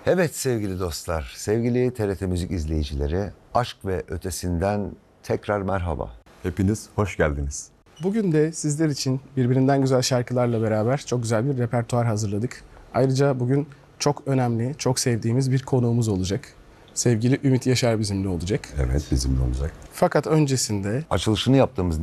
Evet sevgili dostlar, sevgili TRT Müzik izleyicileri, Aşk ve Ötesinden tekrar merhaba. Hepiniz hoş geldiniz. Bugün de sizler için birbirinden güzel şarkılarla beraber çok güzel bir repertuar hazırladık. Ayrıca bugün çok önemli, çok sevdiğimiz bir konuğumuz olacak. Sevgili Ümit Yaşar bizimle olacak. Evet, bizimle olacak. Fakat öncesinde Açılışını yaptığımız